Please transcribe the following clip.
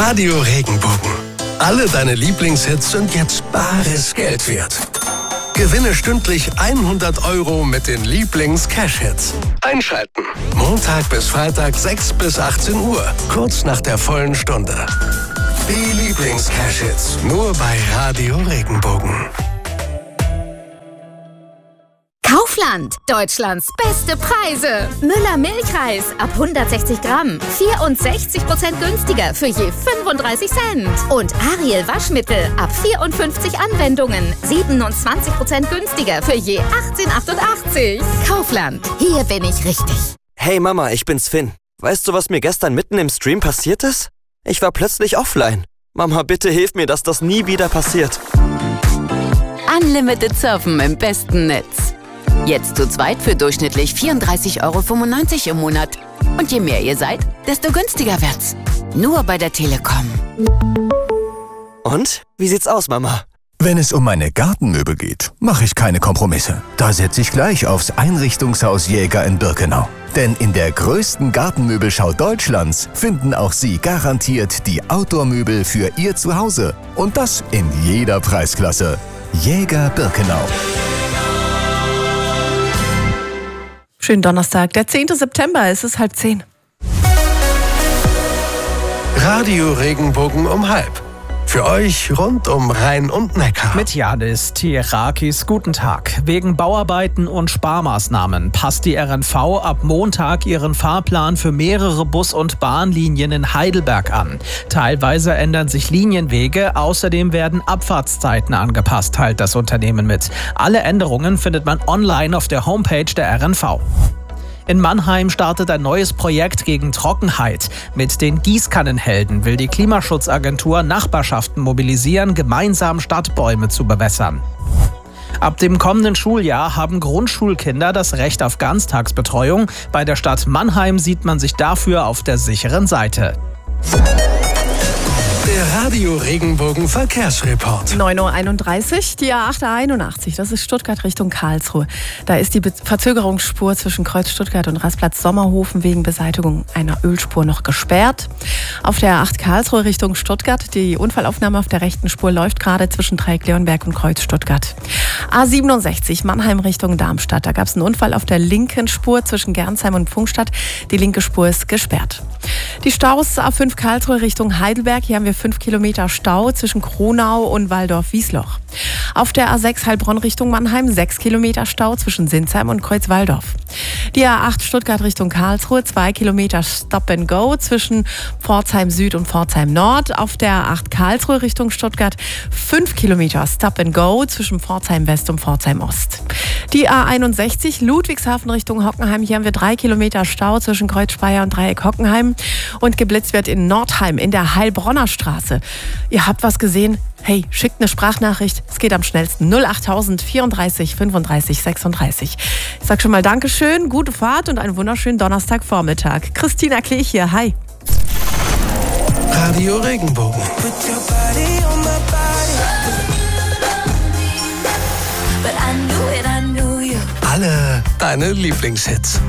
Radio Regenbogen. Alle deine Lieblingshits sind jetzt bares Geld wert. Gewinne stündlich 100 € mit den Lieblings-Cash-Hits. Einschalten. Montag bis Freitag 6 bis 18 Uhr. Kurz nach der vollen Stunde. Die Lieblings-Cash-Hits. Nur bei Radio Regenbogen. Kaufland. Deutschlands beste Preise. Müller Milchreis ab 160 Gramm. 64% günstiger für je 35 Cent. Und Ariel Waschmittel ab 54 Anwendungen. 27% günstiger für je 18,88. Kaufland. Hier bin ich richtig. Hey Mama, ich bin's Finn. Weißt du, was mir gestern mitten im Stream passiert ist? Ich war plötzlich offline. Mama, bitte hilf mir, dass das nie wieder passiert. Unlimited Surfen im besten Netz. Jetzt zu zweit für durchschnittlich 34,95 € im Monat. Und je mehr ihr seid, desto günstiger wird's. Nur bei der Telekom. Und? Wie sieht's aus, Mama? Wenn es um meine Gartenmöbel geht, mache ich keine Kompromisse. Da setze ich gleich aufs Einrichtungshaus Jäger in Birkenau. Denn in der größten Gartenmöbelschau Deutschlands finden auch Sie garantiert die Outdoor-Möbel für Ihr Zuhause. Und das in jeder Preisklasse. Jäger Birkenau. Schönen Donnerstag, der 10. September, es ist 9:30. Radio Regenbogen um 12:30. Für euch rund um Rhein und Neckar. Mit Janis Tierakis, guten Tag. Wegen Bauarbeiten und Sparmaßnahmen passt die RNV ab Montag ihren Fahrplan für mehrere Bus- und Bahnlinien in Heidelberg an. Teilweise ändern sich Linienwege, außerdem werden Abfahrtszeiten angepasst, teilt das Unternehmen mit. Alle Änderungen findet man online auf der Homepage der RNV. In Mannheim startet ein neues Projekt gegen Trockenheit. Mit den Gießkannenhelden will die Klimaschutzagentur Nachbarschaften mobilisieren, gemeinsam Stadtbäume zu bewässern. Ab dem kommenden Schuljahr haben Grundschulkinder das Recht auf Ganztagsbetreuung. Bei der Stadt Mannheim sieht man sich dafür auf der sicheren Seite. Der Radio Regenbogen Verkehrsreport. 9:31 Uhr, die A881, das ist Stuttgart Richtung Karlsruhe. Da ist die Verzögerungsspur zwischen Kreuz Stuttgart und Rastplatz Sommerhofen wegen Beseitigung einer Ölspur noch gesperrt. Auf der A8 Karlsruhe Richtung Stuttgart, die Unfallaufnahme auf der rechten Spur läuft gerade zwischen Dreieck Leonberg und Kreuz Stuttgart. A67 Mannheim Richtung Darmstadt, da gab es einen Unfall auf der linken Spur zwischen Gernsheim und Pfungstadt. Die linke Spur ist gesperrt. Die Staus A5 Karlsruhe Richtung Heidelberg, hier haben wir 5 Kilometer Stau zwischen Kronau und Walldorf-Wiesloch. Auf der A6 Heilbronn Richtung Mannheim 6 Kilometer Stau zwischen Sinsheim und Kreuzwaldorf. Die A8 Stuttgart Richtung Karlsruhe 2 Kilometer Stop and Go zwischen Pforzheim Süd und Pforzheim Nord. Auf der A8 Karlsruhe Richtung Stuttgart 5 Kilometer Stop and Go zwischen Pforzheim West und Pforzheim Ost. Die A61 Ludwigshafen Richtung Hockenheim, hier haben wir 3 Kilometer Stau zwischen Kreuz Speyer und Dreieck Hockenheim. Und geblitzt wird in Nordheim in der Heilbronner Straße. Ihr habt was gesehen? Hey, schickt eine Sprachnachricht. Es geht am schnellsten. 08000 34 35 36. Ich sag schon mal Dankeschön, gute Fahrt und einen wunderschönen Donnerstagvormittag. Christina Klech hier, hi. Radio Regenbogen. Alle deine Lieblingshits.